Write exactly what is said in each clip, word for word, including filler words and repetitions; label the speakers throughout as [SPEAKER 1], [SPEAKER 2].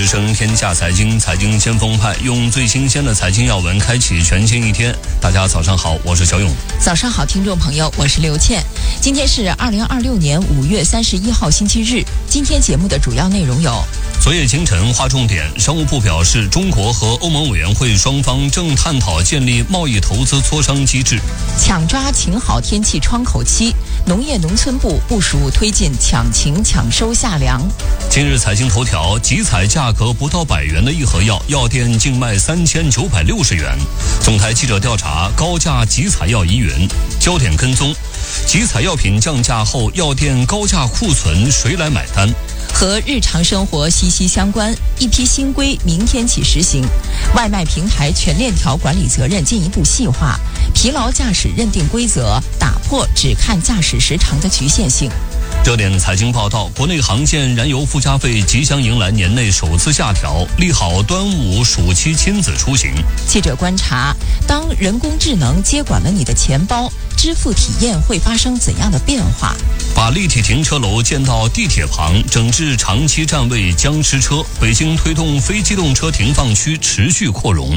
[SPEAKER 1] 之声天下财经，财经先锋派，用最新鲜的财经要闻开启全新一天。大家早上好，我是小勇。
[SPEAKER 2] 早上好，听众朋友，我是刘倩。今天是二零二六年五月三十一号星期日。今天节目的主要内容有：
[SPEAKER 1] 昨夜清晨划重点，商务部表示，中国和欧盟委员会双方正探讨建立贸易投资磋商机制；
[SPEAKER 2] 抢抓晴好天气窗口期，农业农村部部署推进抢晴抢收夏粮。
[SPEAKER 1] 今日财经头条：集采价格不到百元的一盒药，药店净卖三千九百六十元。总台记者调查，高价集采药疑云。焦点跟踪：集采药品降价后，药店高价库存，谁来买单？
[SPEAKER 2] 和日常生活息息相关，一批新规明天起实行，外卖平台全链条管理责任进一步细化，疲劳驾驶认定规则打破只看驾驶时长的局限性。
[SPEAKER 1] 热点财经报道：国内航线燃油附加费即将迎来年内首次下调，利好端午暑期亲子出行。
[SPEAKER 2] 记者观察，当人工智能接管了你的钱包，支付体验会发生怎样的变化？
[SPEAKER 1] 把立体停车楼建到地铁旁，整治长期占位僵尸车。北京推动非机动车停放区持续扩容。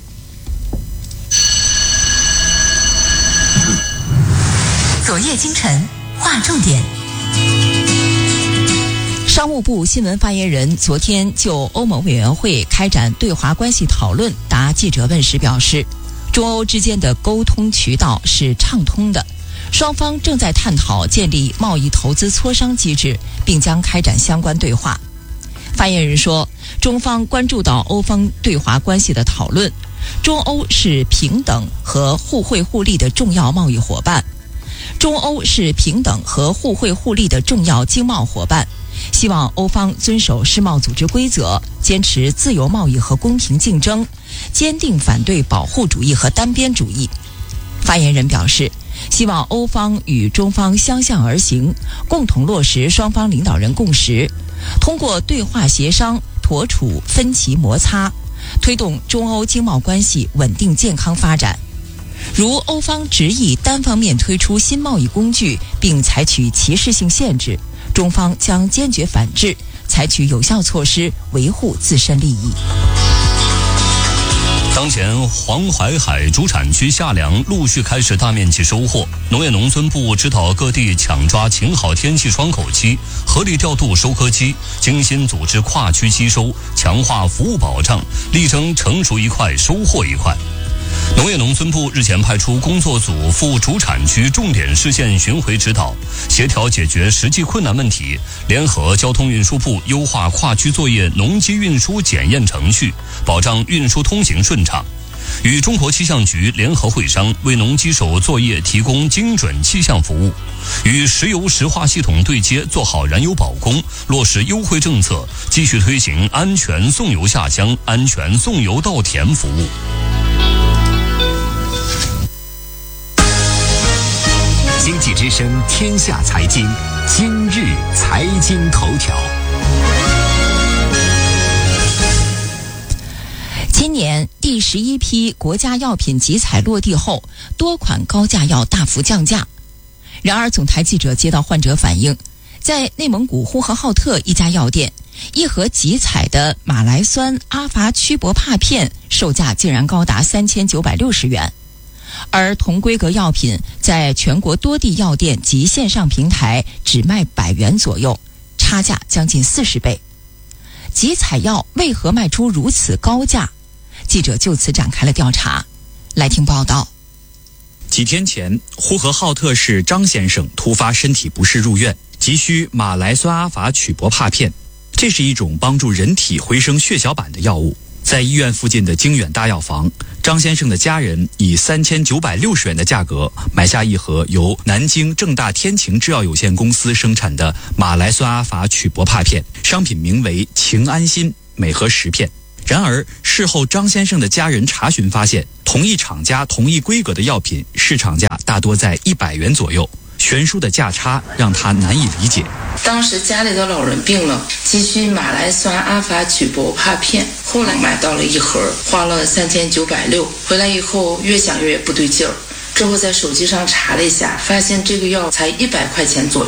[SPEAKER 2] 昨夜今晨划重点。商务部新闻发言人昨天就欧盟委员会开展对华关系讨论答记者问时表示，中欧之间的沟通渠道是畅通的，双方正在探讨建立贸易投资磋商机制，并将开展相关对话。发言人说，中方关注到欧方对华关系的讨论，中欧是平等和互惠互利的重要贸易伙伴，中欧是平等和互惠互利的重要经贸伙伴，希望欧方遵守世贸组织规则，坚持自由贸易和公平竞争，坚定反对保护主义和单边主义。发言人表示，希望欧方与中方相向而行，共同落实双方领导人共识，通过对话协商妥处分歧摩擦，推动中欧经贸关系稳定健康发展。如欧方执意单方面推出新贸易工具并采取歧视性限制，中方将坚决反制，采取有效措施维护自身利益。
[SPEAKER 1] 当前黄淮海主产区夏粮陆续开始大面积收获，农业农村部指导各地抢抓晴好天气窗口期，合理调度收割机，精心组织跨区机收，强化服务保障，力争成熟一块收获一块。农业农村部日前派出工作组赴主产区重点市县巡回指导，协调解决实际困难问题，联合交通运输部优化跨区作业农机运输检验程序，保障运输通行顺畅。与中国气象局联合会商，为农机手作业提供精准气象服务；与石油石化系统对接，做好燃油保供，落实优惠政策，继续推行安全送油下乡、安全送油到田服务。
[SPEAKER 3] 经济之声天下财经，今日财经头条。
[SPEAKER 2] 今年第十一批国家药品集采落地后，多款高价药大幅降价。然而，总台记者接到患者反映，在内蒙古呼和浩特一家药店，一盒集采的马来酸阿法曲博帕片售价竟然高达三千九百六十元。而同规格药品在全国多地药店及线上平台只卖百元左右，差价将近四十倍。集采药为何卖出如此高价？记者就此展开了调查，来听报道。
[SPEAKER 4] 几天前，呼和浩特市张先生突发身体不适入院，急需马来酸阿法曲博帕片，这是一种帮助人体回升血小板的药物。在医院附近的京远大药房，张先生的家人以三千九百六十元的价格买下一盒由南京正大天晴制药有限公司生产的马来酸阿法曲博帕片，商品名为晴安心，每盒十片。然而事后张先生的家人查询发现，同一厂家同一规格的药品市场价大多在一百元左右，悬殊的价差让他难以理解。
[SPEAKER 5] 当时家里的老人病了，急需马来酸阿法曲博帕片，后来买到了一盒，花了三千九百六。回来以后越想越不对劲儿，之后在手机上查了一下，发现这个药才一百块钱左右。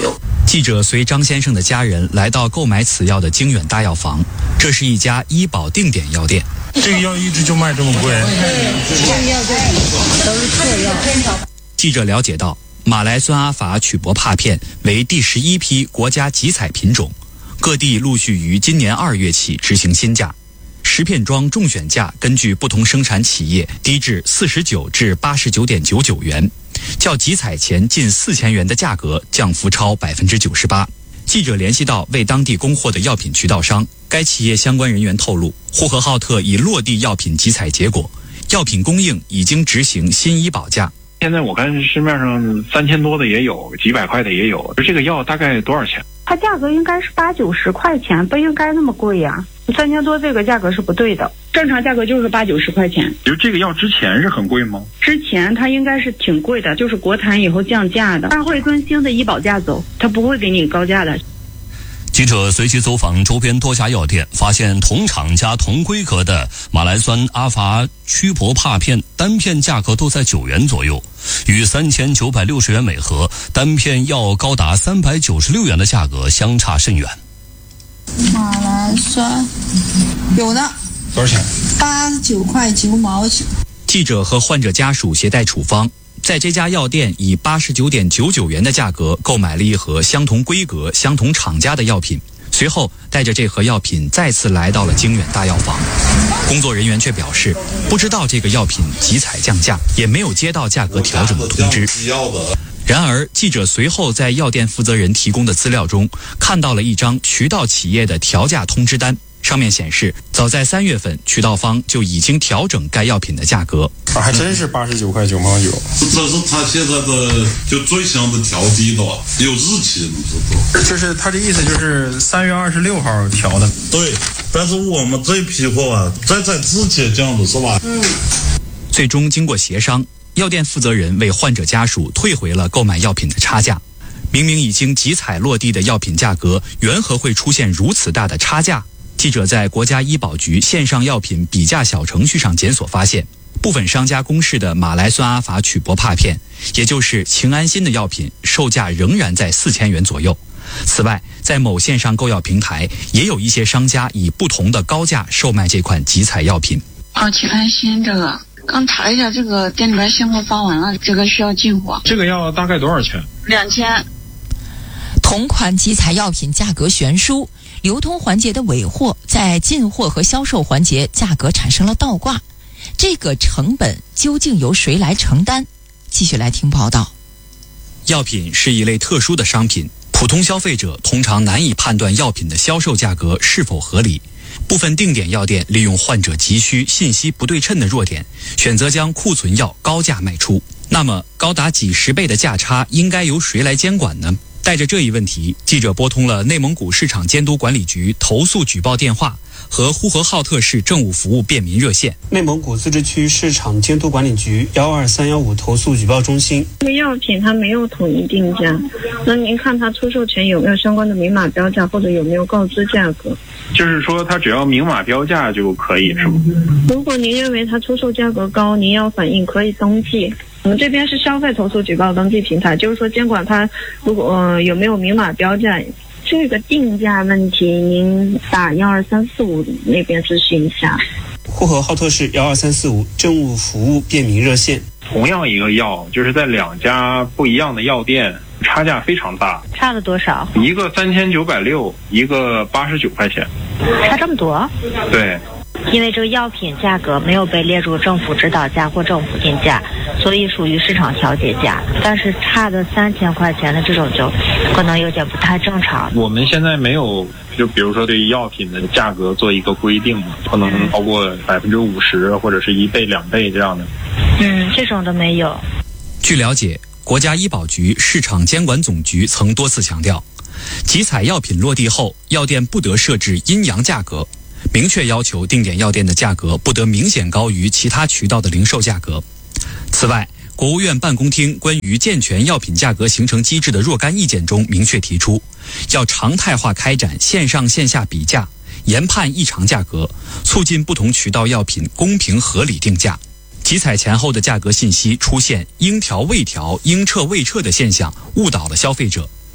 [SPEAKER 4] 记者随张先生的家人来到购买此药的京远大药房，这是一家医保定点药店。
[SPEAKER 6] 这个药一直就卖这么贵？
[SPEAKER 7] 这个药都是错药。
[SPEAKER 4] 记者了解到，马来酸阿法曲博帕片为第十一批国家集采品种，各地陆续于今年二月起执行新价，十片装中选价根据不同生产企业低至四十九至八十九点九九元，较集采前近四千元的价格降幅超百分之九十八。记者联系到为当地供货的药品渠道商，该企业相关人员透露，呼和浩特已落地药品集采结果，药品供应已经执行新医保价。
[SPEAKER 8] 现在我看市面上三千多的也有，几百块的也有。这个药大概多少钱？
[SPEAKER 7] 它价格应该是八九十块钱，不应该那么贵呀、啊。三千多这个价格是不对的，正常价格就是八九十块钱。
[SPEAKER 8] 就这个药之前是很贵吗？
[SPEAKER 7] 之前它应该是挺贵的，就是国产以后降价的，它会跟新的医保价走，它不会给你高价的。
[SPEAKER 1] 记者随即走访周边多家药店，发现同厂家同规格的马来酸阿法曲博帕片单片价格都在九元左右，与三千九百六十元每盒单片药高达三百九十六元的价格相差甚远。
[SPEAKER 9] 马来酸有的，
[SPEAKER 6] 多少钱？
[SPEAKER 9] 八十九块九毛九。
[SPEAKER 4] 记者和患者家属携带处方，在这家药店以八十九点九九元的价格购买了一盒相同规格、相同厂家的药品，随后带着这盒药品再次来到了京远大药房。工作人员却表示，不知道这个药品集采降价，也没有接到价格调整的通知。然而，记者随后在药店负责人提供的资料中，看到了一张渠道企业的调价通知单，上面显示，早在三月份，渠道方就已经调整该药品的价格。
[SPEAKER 6] 啊，还真是八十九块九毛九。
[SPEAKER 10] 这是他现在的就最新的调低的，有日期，你知道？
[SPEAKER 6] 就是他这意思就是三月二十六号调的。
[SPEAKER 10] 对，但是我们这批货啊，在在之前降的是吧？嗯。
[SPEAKER 4] 最终经过协商，药店负责人为患者家属退回了购买药品的差价。明明已经集采落地的药品价格，缘何会出现如此大的差价？记者在国家医保局线上药品比价小程序上检索发现，部分商家公示的马来酸阿法曲博帕片，也就是庆安心的药品，售价仍然在四千元左右。此外，在某线上购药平台，也有一些商家以不同的高价售卖这款集采药品。
[SPEAKER 11] 哦，庆安心这个刚查了一下，这个店里边信号发完了，这个需要进货。
[SPEAKER 8] 这个药大概多少钱？
[SPEAKER 11] 两千。
[SPEAKER 2] 同款集采药品价格悬殊，流通环节的尾货在进货和销售环节价格产生了倒挂，这个成本究竟由谁来承担？继续来听报道。
[SPEAKER 4] 药品是一类特殊的商品，普通消费者通常难以判断药品的销售价格是否合理。部分定点药店利用患者急需、信息不对称的弱点，选择将库存药高价卖出。那么，高达几十倍的价差应该由谁来监管呢？带着这一问题，记者拨通了内蒙古市场监督管理局投诉举报电话和呼和浩特市政务服务便民热线。
[SPEAKER 12] 内蒙古自治区市场监督管理局幺二三幺五投诉举报中心。
[SPEAKER 7] 这个药品它没有统一定价，那您看它出售前有没有相关的明码标价，或者有没有告知价格？
[SPEAKER 8] 就是说它只要明码标价就可以是吗？
[SPEAKER 7] 如果您认为它出售价格高，您要反映可以登记。我们这边是消费投诉举报登记平台，就是说监管它如果、呃、有没有明码标价。这个定价问题，您打幺二三四五那边咨询一下。
[SPEAKER 12] 呼和浩特市幺二三四五政务服务便民热线。
[SPEAKER 8] 同样一个药，就是在两家不一样的药店，差价非常大。
[SPEAKER 7] 差了多少？
[SPEAKER 8] 一个三千九百六，一个八十九块钱。
[SPEAKER 7] 差这么多？
[SPEAKER 8] 对。
[SPEAKER 13] 因为这个药品价格没有被列入政府指导价或政府定价，所以属于市场调节价。但是差的三千块钱的这种就可能有点不太正常。
[SPEAKER 8] 我们现在没有，就比如说对于药品的价格做一个规定，不能超过百分之五十或者是一倍、两倍这样的。
[SPEAKER 13] 嗯，这种都没有。
[SPEAKER 4] 据了解，国家医保局市场监管总局曾多次强调，集采药品落地后，药店不得设置阴阳价格。明确要求定点药店的价格不得明显高于其他渠道的零售价格。此外，国务院办公厅关于健全药品价格形成机制的若干意见中明确提出，要常态化开展线上线下比价，研判异常价格，促进不同渠道药品公平合理定价。集采前后的价格信息出现应调未调、应撤未撤的现象，误导了消费者。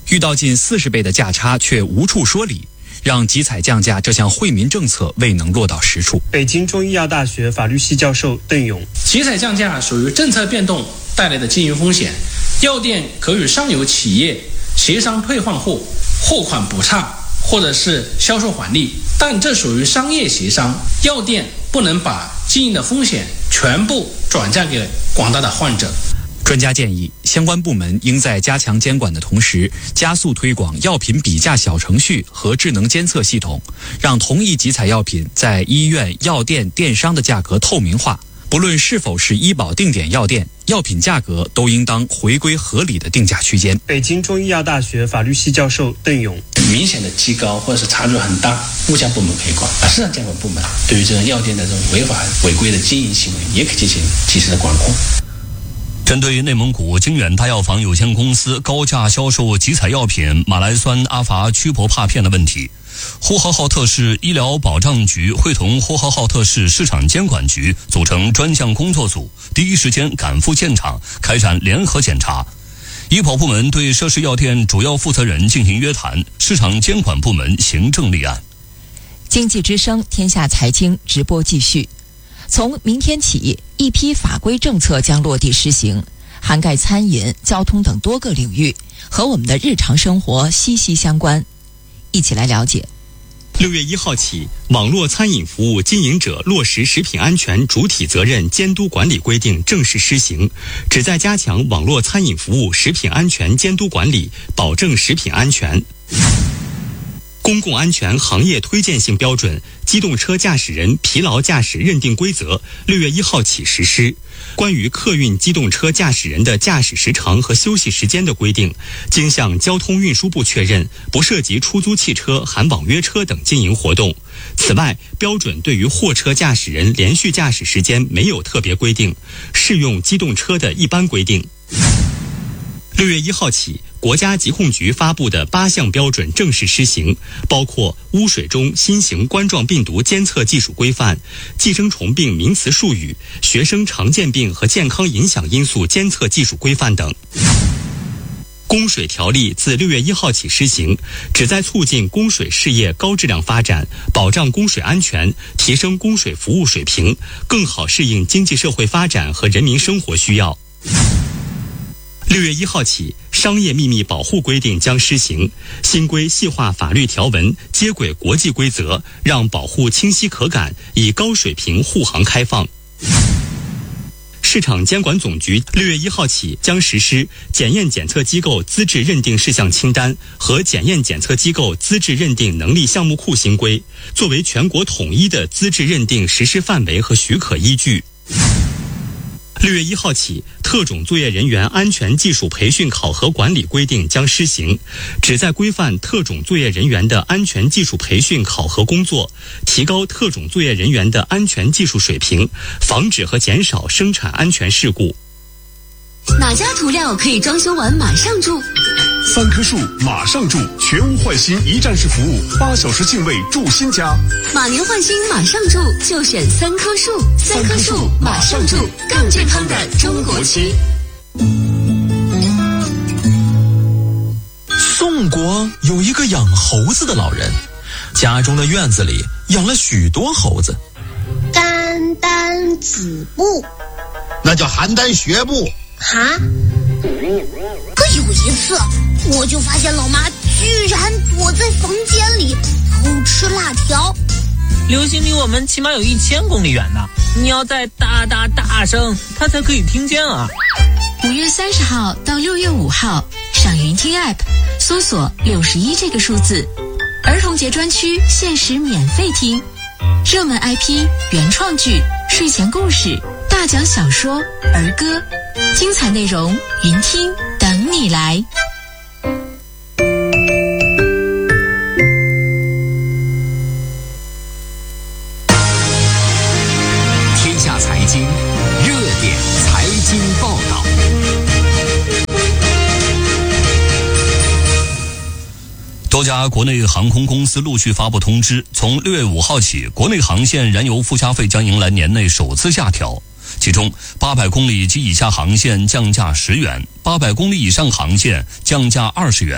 [SPEAKER 4] 遇到近四十倍的价差却无处说理，让集采降价这项惠民政策未能落到实处。
[SPEAKER 12] 北京中医药大学法律系教授邓勇：
[SPEAKER 14] 集采降价属于政策变动带来的经营风险，药店可与上游企业协商退换货、货款补差或者是销售返利，但这属于商业协商，药店不能把经营的风险全部转嫁给广大的患者。
[SPEAKER 4] 专家建议，相关部门应在加强监管的同时，加速推广药品比价小程序和智能监测系统，让同一集采药品在医院、药店、电商的价格透明化。不论是否是医保定点药店，药品价格都应当回归合理的定价区间。
[SPEAKER 12] 北京中医药大学法律系教授邓勇：
[SPEAKER 14] 明显的提高或者是差距很大，物价部门可以管，而市场监管部门对于这种药店的这种违法违规的经营行为也可以进行及时的管控。
[SPEAKER 1] 针对内蒙古金远大药房有限公司高价销售集采药品马来酸阿法曲泊帕片的问题，呼和浩特市医疗保障局会同呼和浩特市市场监管局组成专项工作组，第一时间赶赴现场开展联合检查。医保部门对涉事药店主要负责人进行约谈，市场监管部门行政立案。
[SPEAKER 2] 经济之声天下财经直播继续。从明天起，一批法规政策将落地施行，涵盖餐饮、交通等多个领域，和我们的日常生活息息相关。一起来了解。
[SPEAKER 15] 六月一号起，网络餐饮服务经营者落实食品安全主体责任监督管理规定正式施行，旨在加强网络餐饮服务食品安全监督管理，保证食品安全。公共安全行业推荐性标准机动车驾驶人疲劳驾驶认定规则六月一号起实施。关于客运机动车驾驶人的驾驶时长和休息时间的规定，经向交通运输部确认，不涉及出租汽车、含网约车等经营活动。此外，标准对于货车驾驶人连续驾驶时间没有特别规定，适用机动车的一般规定。六月一号起，国家疾控局发布的八项标准正式施行，包括污水中新型冠状病毒监测技术规范、寄生虫病名词术语、学生常见病和健康影响因素监测技术规范等。供水条例自六月一号起施行，旨在促进供水事业高质量发展，保障供水安全，提升供水服务水平，更好适应经济社会发展和人民生活需要。六月一号起，商业秘密保护规定将施行，新规细化法律条文，接轨国际规则，让保护清晰可感，以高水平护航开放。市场监管总局六月一号起将实施检验检测机构资质认定事项清单和检验检测机构资质认定能力项目库新规，作为全国统一的资质认定实施范围和许可依据。六月一号起，特种作业人员安全技术培训考核管理规定将施行，旨在规范特种作业人员的安全技术培训考核工作，提高特种作业人员的安全技术水平，防止和减少生产安全事故。
[SPEAKER 16] 哪家涂料可以装修完马上住？
[SPEAKER 17] 三棵树马上住，全屋换新一站式服务，八小时净位住新家。
[SPEAKER 16] 马年换新马上住，就选三棵树。三棵树马上住，更健康的中国区。
[SPEAKER 18] 宋国有一个养猴子的老人，家中的院子里养了许多猴子。
[SPEAKER 19] 甘丹子部，
[SPEAKER 20] 那叫邯郸学步。
[SPEAKER 19] 哈？可有一次，我就发现老妈居然躲在房间里偷吃辣条。
[SPEAKER 21] 流星离我们起码有一千公里远呢，你要再大大大声，它才可以听见啊！
[SPEAKER 16] 五月三十号到六月五号，上云听 App 搜索六十一这个数字，儿童节专区限时免费听，热门 I P、原创剧、睡前故事、大讲小说、儿歌，精彩内容云听等你来。
[SPEAKER 3] 天下财经热点财经报道。
[SPEAKER 1] 多家国内航空公司陆续发布通知，从六月五号起，国内航线燃油附加费将迎来年内首次下调。其中，八百公里及以下航线降价十元，八百公里以上航线降价二十元。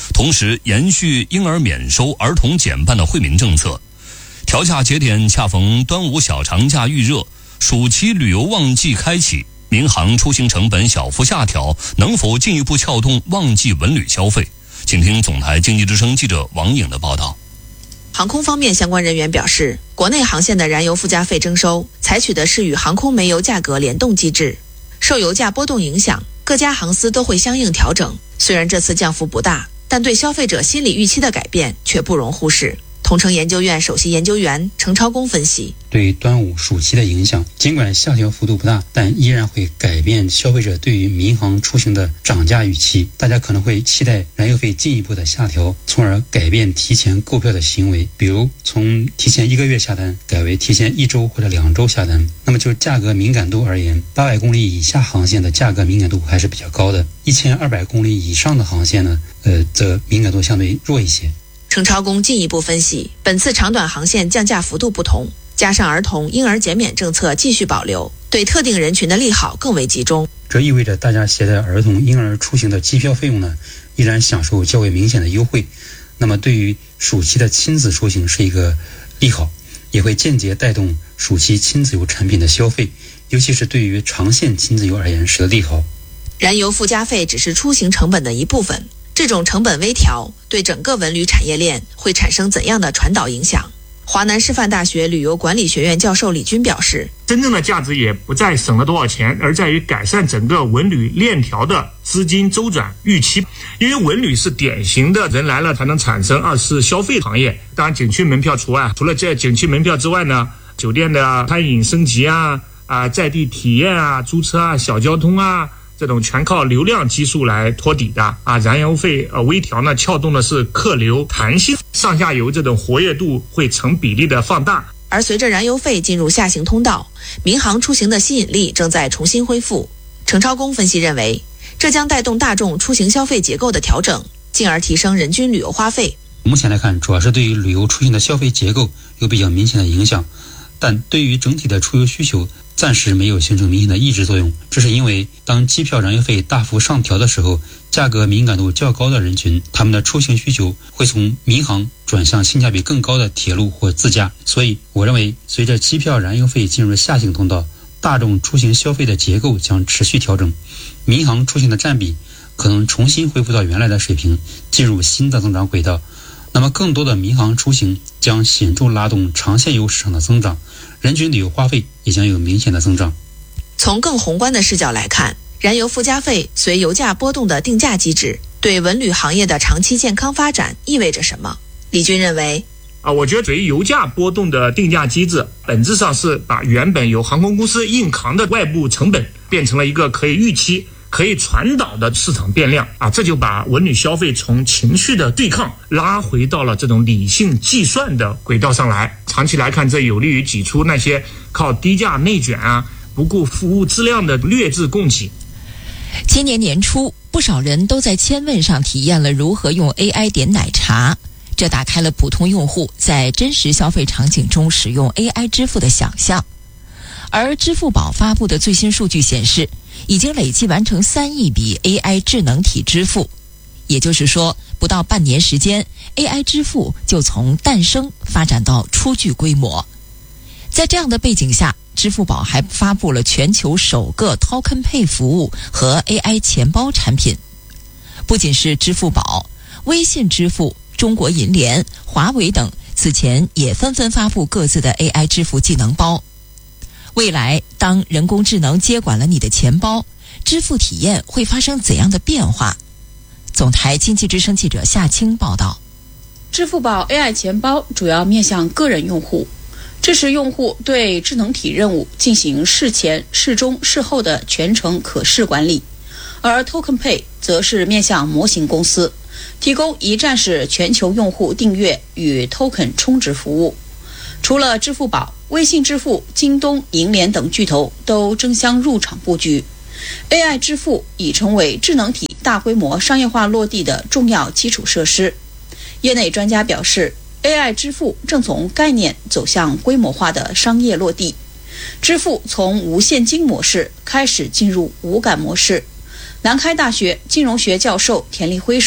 [SPEAKER 1] 同时延续婴儿免收、儿童减半的惠民政策。调价节点恰逢端午小长假预热，暑期旅游旺季开启，民航出行成本小幅下调，能否进一步撬动旺季文旅消费？请听总台经济之声记者王颖的报道。
[SPEAKER 5] 航空方面相关人员表示，国内航线的燃油附加费征收采取的是与航空煤油价格联动机制，受油价波动影响，各家航司都会相应调整。虽然这次降幅不大，但对消费者心理预期的改变却不容忽视。同城研究院首席研究员程超公分析，
[SPEAKER 22] 对于端午暑期的影响，尽管下调幅度不大，但依然会改变消费者对于民航出行的涨价预期。大家可能会期待燃油费进一步的下调，从而改变提前购票的行为，比如从提前一个月下单改为提前一周或者两周下单。那么就价格敏感度而言，八百公里以下航线的价格敏感度还是比较高的，一千二百公里以上的航线呢，呃，则敏感度相对弱一些。
[SPEAKER 5] 程超公进一步分析，本次长短航线降价幅度不同，加上儿童婴儿减免政策继续保留，对特定人群的利好更为集中。
[SPEAKER 22] 这意味着大家携带儿童婴儿出行的机票费用呢，依然享受较为明显的优惠。那么对于暑期的亲子出行是一个利好，也会间接带动暑期亲子游产品的消费，尤其是对于长线亲子游而言是个利好。
[SPEAKER 5] 燃油附加费只是出行成本的一部分，这种成本微调对整个文旅产业链会产生怎样的传导影响？华南师范大学旅游管理学院教授李军表示，
[SPEAKER 23] 真正的价值也不在省了多少钱，而在于改善整个文旅链条的资金周转预期。因为文旅是典型的人来了才能产生二次消费行业，当然景区门票除外。除了这景区门票之外呢，酒店的餐饮升级啊啊，在地体验啊，租车啊，小交通啊，这种全靠流量基数来托底的啊，燃油费呃微调呢，撬动的是客流弹性，上下游这种活跃度会成比例的放大。
[SPEAKER 5] 而随着燃油费进入下行通道，民航出行的吸引力正在重新恢复。程超公分析认为，这将带动大众出行消费结构的调整，进而提升人均旅游花费。
[SPEAKER 22] 目前来看，主要是对于旅游出行的消费结构有比较明显的影响，但对于整体的出游需求暂时没有形成明显的抑制作用。这是因为当机票燃油费大幅上调的时候，价格敏感度较高的人群，他们的出行需求会从民航转向性价比更高的铁路或自驾。所以我认为，随着机票燃油费进入下行通道，大众出行消费的结构将持续调整，民航出行的占比可能重新恢复到原来的水平，进入新的增长轨道。那么更多的民航出行将显著拉动长线游市场的增长，人均旅游花费也将有明显的增长。
[SPEAKER 5] 从更宏观的视角来看，燃油附加费随油价波动的定价机制对文旅行业的长期健康发展意味着什么？李军认为
[SPEAKER 23] 啊，我觉得随油价波动的定价机制本质上是把原本由航空公司硬扛的外部成本变成了一个可以预期可以传导的市场变量啊，这就把文旅消费从情绪的对抗拉回到了这种理性计算的轨道上来。长期来看，这有利于挤出那些靠低价内卷啊、不顾服务质量的劣质供给。
[SPEAKER 2] 今年年初，不少人都在千问上体验了如何用 A I 点奶茶，这打开了普通用户在真实消费场景中使用 A I 支付的想象。而支付宝发布的最新数据显示，已经累计完成三亿笔 A I 智能体支付，也就是说，不到半年时间 ，A I 支付就从诞生发展到初具规模。在这样的背景下，支付宝还发布了全球首个 Token Pay 服务和 A I 钱包产品。不仅是支付宝，微信支付、中国银联、华为等此前也纷纷发布各自的 A I 支付技能包。未来，当人工智能接管了你的钱包，支付体验会发生怎样的变化？总台经济之声记者夏青报道。
[SPEAKER 24] 支付宝 A I 钱包主要面向个人用户，支持用户对智能体任务进行事前、事中、事后的全程可视管理，而 Token Pay 则是面向模型公司，提供一站式全球用户订阅与 Token 充值服务。除了支付宝、微信支付、京东、银联等巨头都争相入场布局， A I 支付已成为智能体大规模商业化落地的重要基础设施。业内专家表示， A I 支付正从概念走向规模化的商业落地，支付从无现金模式开始进入无感模式。南开大学金融学教授田立辉说，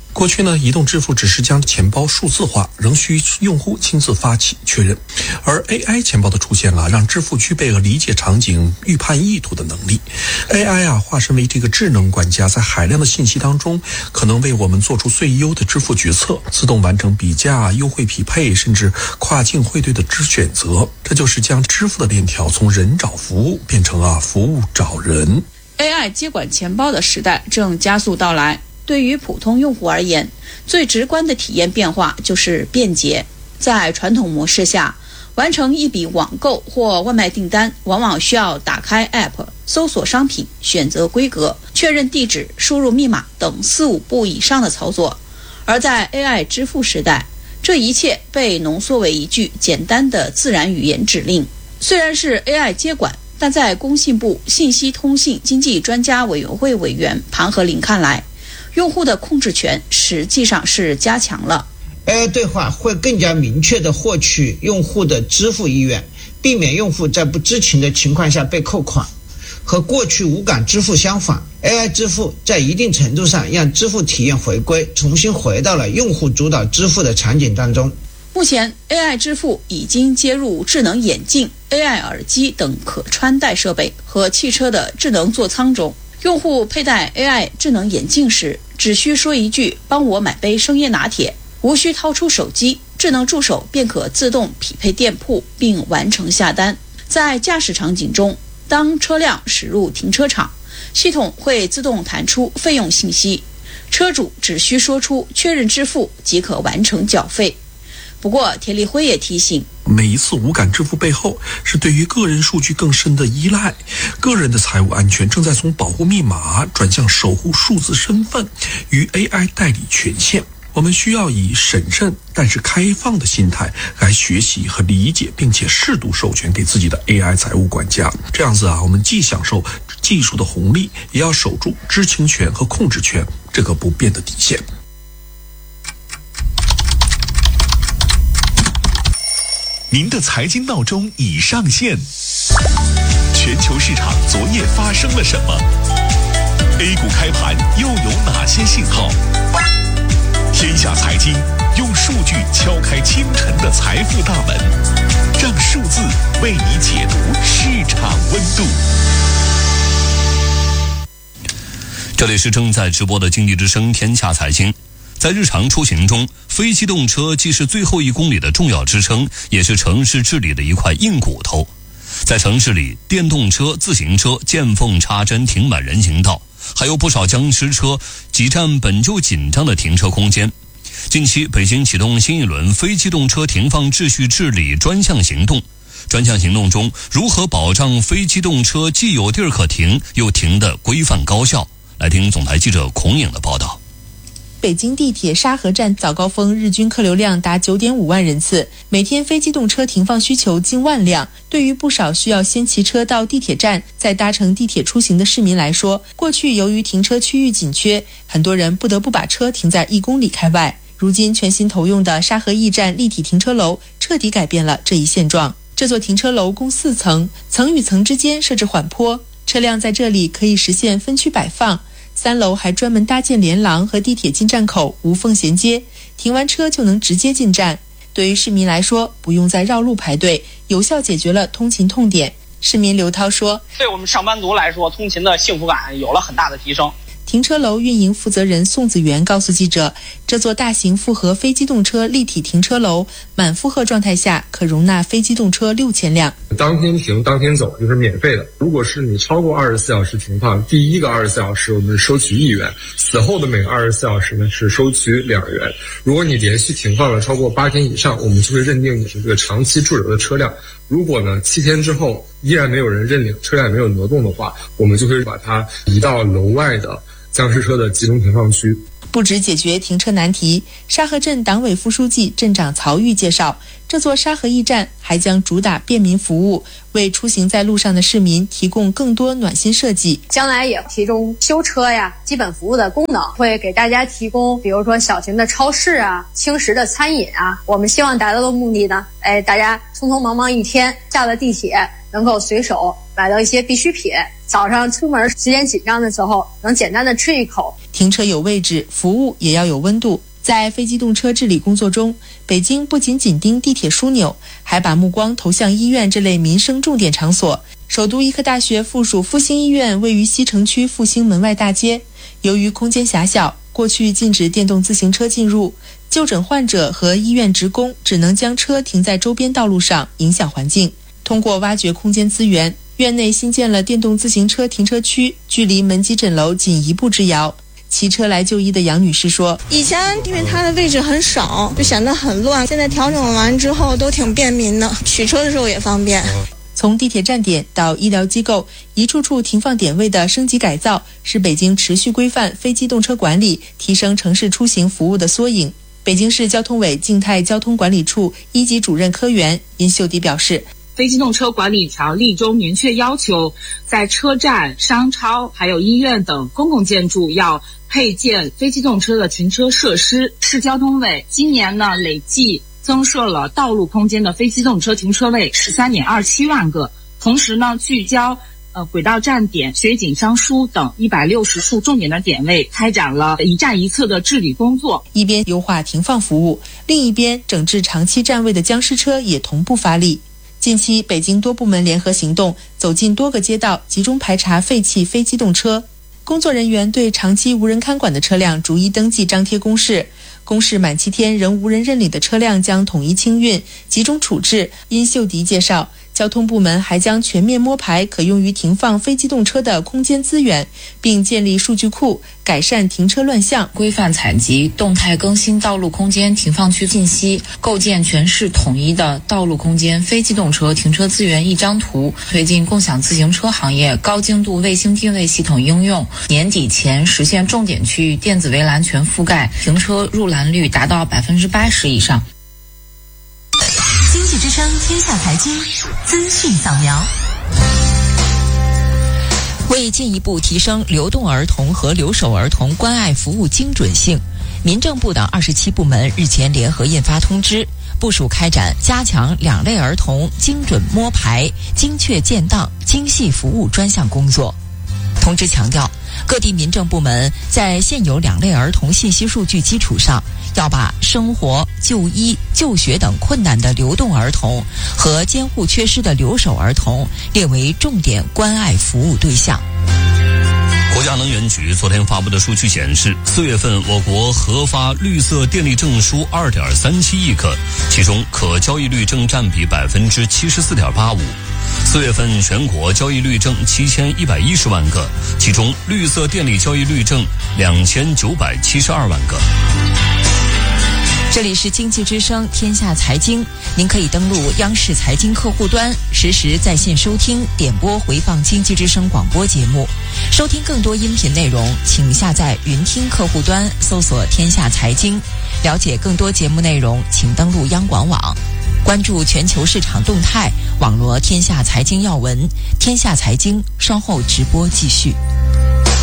[SPEAKER 6] 过去呢，移动支付只是将钱包数字化，仍需用户亲自发起确认。而 A I 钱包的出现啊，让支付具备了理解场景、预判意图的能力。A I 啊，化身为这个智能管家，在海量的信息当中，可能为我们做出最优的支付决策，自动完成比价、优惠匹配，甚至跨境汇兑的支选择。这就是将支付的链条从人找服务变成啊服务找人。
[SPEAKER 24] A I 接管钱包的时代正加速到来。对于普通用户而言，最直观的体验变化就是便捷。在传统模式下，完成一笔网购或外卖订单，往往需要打开 App 搜索商品、选择规格、确认地址、输入密码等四五步以上的操作。而在 A I 支付时代，这一切被浓缩为一句简单的自然语言指令。虽然是 A I 接管，但在工信部信息通信经济专家委员会委员庞和林看来，用户的控制权实际上是加强了。
[SPEAKER 9] A I 对话会更加明确地获取用户的支付意愿，避免用户在不知情的情况下被扣款。和过去无感支付相反， A I 支付在一定程度上让支付体验回归，重新回到了用户主导支付的场景当中。
[SPEAKER 24] 目前 A I 支付已经接入智能眼镜、A I 耳机等可穿戴设备和汽车的智能座舱中。用户佩戴 A I 智能眼镜时，只需说一句“帮我买杯生椰拿铁”，无需掏出手机，智能助手便可自动匹配店铺并完成下单。在驾驶场景中，当车辆驶入停车场，系统会自动弹出费用信息，车主只需说出确认支付即可完成缴费。不过田立辉也提醒，
[SPEAKER 6] 每一次无感支付背后是对于个人数据更深的依赖，个人的财务安全正在从保护密码转向守护数字身份，与 A I 代理权限。我们需要以审慎但是开放的心态来学习和理解，并且适度授权给自己的 A I 财务管家。这样子啊，我们既享受技术的红利，也要守住知情权和控制权这个不变的底线。
[SPEAKER 3] 您的财经闹钟已上线。全球市场昨夜发生了什么 ？A 股开盘又有哪些信号？天下财经用数据敲开清晨的财富大门，让数字为你解读市场温度。
[SPEAKER 1] 这里是正在直播的经济之声天下财经。在日常出行中，非机动车既是最后一公里的重要支撑，也是城市治理的一块硬骨头。在城市里，电动车、自行车见缝插针停满人行道，还有不少僵尸车挤占本就紧张的停车空间。近期，北京启动新一轮非机动车停放秩序治理专项行动。专项行动中，如何保障非机动车既有地儿可停，又停得规范高效？来听总台记者孔颖的报道。
[SPEAKER 10] 北京地铁沙河站早高峰日均客流量达 九点五万人次，每天非机动车停放需求近万辆。对于不少需要先骑车到地铁站再搭乘地铁出行的市民来说，过去由于停车区域紧缺，很多人不得不把车停在一公里开外。如今全新投用的沙河驿站立体停车楼彻底改变了这一现状。这座停车楼共四层，层与层之间设置缓坡，车辆在这里可以实现分区摆放。三楼还专门搭建连廊和地铁进站口无缝衔接，停完车就能直接进站。对于市民来说，不用再绕路排队，有效解决了通勤痛点。市民刘涛说，
[SPEAKER 11] 对我们上班族来说，通勤的幸福感有了很大的提升。
[SPEAKER 10] 停车楼运营负责人宋子元告诉记者，这座大型复合非机动车立体停车楼满负荷状态下可容纳非机动车六千辆，
[SPEAKER 25] 当天停当天走，就是免费的。如果是你超过二十四小时停放，第一个二十四小时我们收取一元，此后的每个二十四小时呢是收取两元。如果你连续停放了超过八天以上，我们就会认定你是这个长期驻留的车辆。如果呢七天之后依然没有人认领，车辆也没有挪动的话，我们就会把它移到楼外的僵尸车的集中停放区。
[SPEAKER 10] 不止解决停车难题，沙河镇党委副书记、镇长曹玉介绍，这座沙河驿站还将主打便民服务，为出行在路上的市民提供更多暖心设计。
[SPEAKER 26] 将来也提供修车呀、基本服务的功能，会给大家提供，比如说小型的超市啊、轻食的餐饮啊。我们希望达到的目的呢，哎，大家匆匆忙忙一天下了地铁，能够随手买到一些必需品。早上出门时间紧张的时候，能简单的吃一口。
[SPEAKER 10] 停车有位置，服务也要有温度。在非机动车治理工作中，北京不仅紧盯地铁枢纽，还把目光投向医院这类民生重点场所。首都医科大学附属复兴医院位于西城区复兴门外大街，由于空间狭小，过去禁止电动自行车进入，就诊患者和医院职工只能将车停在周边道路上，影响环境。通过挖掘空间资源，院内新建了电动自行车停车区，距离门急诊楼仅一步之遥。骑车来就医的杨女士说，
[SPEAKER 4] 以前因为它的位置很少，就显得很乱，现在调整完之后都挺便民的，取车的时候也方便。
[SPEAKER 10] 从地铁站点到医疗机构，一处处停放点位的升级改造，是北京持续规范非机动车管理、提升城市出行服务的缩影。北京市交通委静态交通管理处一级主任科员殷秀迪表示，
[SPEAKER 7] 非机动车管理条例中明确要求，在车站、商超还有医院等公共建筑要配建非机动车的停车设施。市交通委今年呢累计增设了道路空间的非机动车停车位十三点二七万个，同时呢聚焦呃轨道站点、水井商书等一百六十处重点的点位，开展了一站一侧的治理工作。
[SPEAKER 10] 一边优化停放服务，另一边整治长期占位的僵尸车也同步发力。近期，北京多部门联合行动，走进多个街道，集中排查废弃非机动车。工作人员对长期无人看管的车辆逐一登记张贴公示，公示满七天仍无人认领的车辆将统一清运，集中处置。殷秀迪介绍，交通部门还将全面摸排可用于停放非机动车的空间资源，并建立数据库，改善停车乱象，
[SPEAKER 8] 规范采集、动态更新道路空间停放区信息，构建全市统一的道路空间非机动车停车资源一张图，推进共享自行车行业高精度卫星定位系统应用，年底前实现重点区域电子围栏全覆盖，停车入栏率达到百分之八十以上。
[SPEAKER 16] 经济之声天下财经资讯扫描。
[SPEAKER 2] 为进一步提升流动儿童和留守儿童关爱服务精准性，民政部等二十七部门日前联合印发通知，部署开展加强两类儿童精准摸排、精确建档、精细服务专项工作。通知强调，各地民政部门在现有两类儿童信息数据基础上，要把生活、就医、就学等困难的流动儿童和监护缺失的留守儿童列为重点关爱服务对象。
[SPEAKER 1] 国家能源局昨天发布的数据显示，四月份我国核发绿色电力证书 二点三七亿个，其中可交易率证占比 百分之七十四点八五。四月份全国交易率证七千一百一十万个，其中绿色电力交易率证两千九百七十二万个。
[SPEAKER 2] 这里是经济之声天下财经，您可以登录央视财经客户端，实时在线收听、点播回放经济之声广播节目。收听更多音频内容，请下载云听客户端，搜索天下财经。了解更多节目内容，请登录央广网。关注全球市场动态，网罗天下财经要闻。天下财经稍后直播继续。